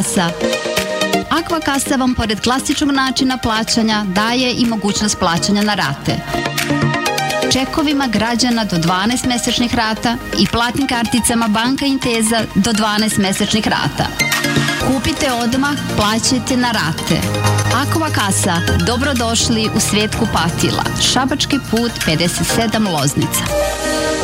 Aquakasa vam pored klasičnog načina plaćanja daje i mogućnost plaćanja na rate. Čekovima građana do 12 mesečnih rata i platnim karticama Banka Inteza do 12 mesečnih rata. Kupite odmah, plaćajte na rate. Aquakasa, dobrodošli u svijet kupatila. Šabački put 57 Loznica.